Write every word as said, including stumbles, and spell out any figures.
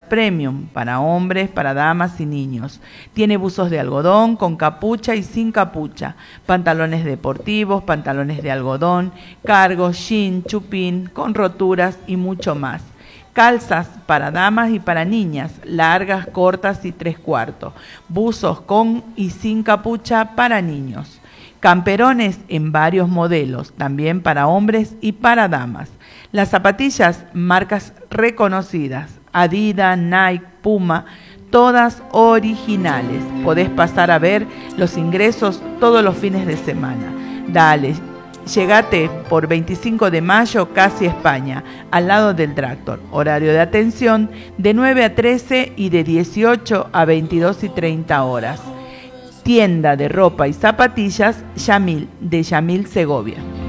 premium para hombres, para damas y niños. Tiene buzos de algodón con capucha y sin capucha, pantalones deportivos, pantalones de algodón, cargos, jean, chupín, con roturas y mucho más. Calzas para damas y para niñas, largas, cortas y tres cuartos. Buzos con y sin capucha para niños. Camperones en varios modelos, también para hombres y para damas. Las zapatillas, marcas reconocidas, Adidas, Nike, Puma, todas originales. Podés pasar a ver los ingresos todos los fines de semana. Dale, llegate por veinticinco de mayo, casi España, al lado del Tractor. Horario de atención de nueve a trece y de dieciocho a veintidós y treinta horas. Tienda de ropa y zapatillas Yamil, de Yamil Segovia.